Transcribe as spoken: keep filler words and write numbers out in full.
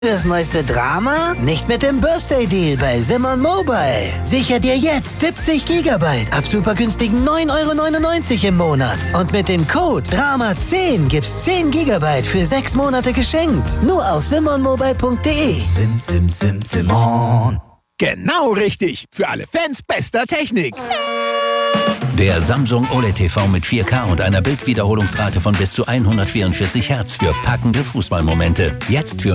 Das neueste Drama? Nicht mit dem Birthday Deal bei Simon Mobile. Sicher dir jetzt siebzig Gigabyte ab super günstigen neun Euro neunundneunzig im Monat. Und mit dem Code Drama zehn gibt's zehn Gigabyte für sechs Monate geschenkt. Nur auf simon mobile punkt de. Sim, sim, sim, Simon. Genau richtig. Für alle Fans bester Technik. Der Samsung O L E D T V mit vier K und einer Bildwiederholungsrate von bis zu hundertvierundvierzig Hertz für packende Fußballmomente. Jetzt für